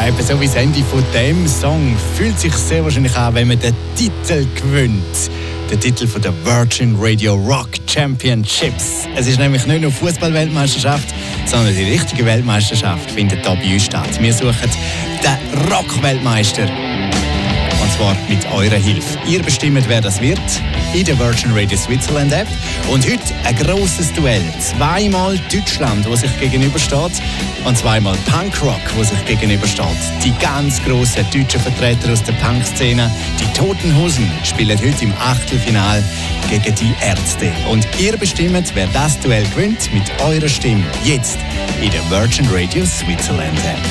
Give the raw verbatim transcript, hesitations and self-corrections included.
Ja, eben so wie das Ende von diesem Song fühlt sich sehr wahrscheinlich an, wenn man den Titel gewinnt. Der Titel von der Virgin Radio Rock Championships. Es ist nämlich nicht nur Fußball-Weltmeisterschaft, sondern die richtige Weltmeisterschaft findet hier bei uns statt. Wir suchen den Rock-Weltmeister. Und zwar mit eurer Hilfe. Ihr bestimmt, wer das wird, in der Virgin Radio Switzerland App. Und heute ein grosses Duell. Zweimal Deutschland, das sich gegenübersteht. Und zweimal Punkrock, das sich gegenübersteht. Die ganz grossen deutschen Vertreter aus der Punk-Szene, die Toten Hosen, spielen heute im Achtelfinal gegen die Ärzte. Und ihr bestimmt, wer das Duell gewinnt, mit eurer Stimme. Jetzt in der Virgin Radio Switzerland App.